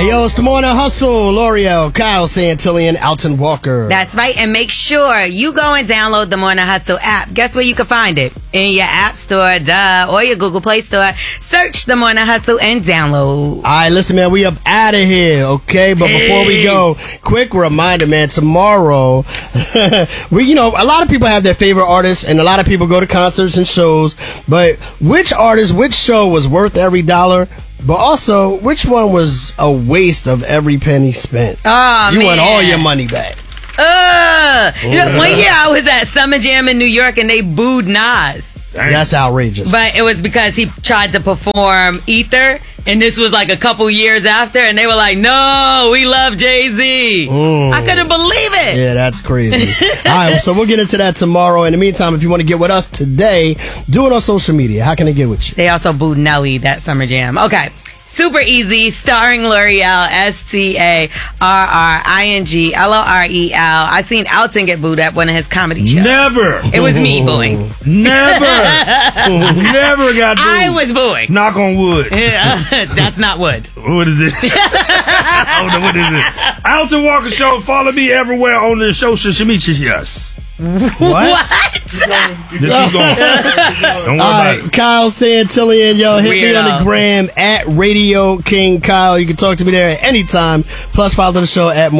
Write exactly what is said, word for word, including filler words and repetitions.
Hey, yo, it's the Morning Hustle. L'Oreal, Kyle Santillan, Alton Walker. That's right. And make sure you go and download the Morning Hustle app. Guess where you can find it? In your App Store, duh, or your Google Play Store. Search the Morning Hustle and download. All right, listen, man, we up out of here, okay? But hey. before we go, quick reminder, man, tomorrow, we, you know, a lot of people have their favorite artists, and a lot of people go to concerts and shows. But which artist, which show was worth every dollar? But also, which one was a waste of every penny spent? Oh, you man. want all your money back. Uh, you know, one year I was at Summer Jam in New York and they booed Nas. Dang. That's outrageous. But it was because he tried to perform Ether, and this was like a couple years after, and they were like, no, we love Jay-Z. Mm. I couldn't believe it. Yeah, that's crazy. All right, so we'll get into that tomorrow. In the meantime, if you want to get with us today, do it on social media. How can they get with you? They also booed Nelly, that Summer Jam. Okay. Super easy, starring L'Oreal, S T A R R I N G L O R E L. I seen Alton get booed at one of his comedy shows. Never. It was me booing. Never. Never got booed. I was booing. Knock on wood. Yeah, that's not wood. What is this? I don't know what is it. Alton Walker Show. Follow me everywhere on the social media. Yes. What? What? Just keep going. Don't worry All about right, it. Kyle Santillan, yo, hit me Weirdo. on the gram at Radio King Kyle. You can talk to me there at any time. Plus, follow the show at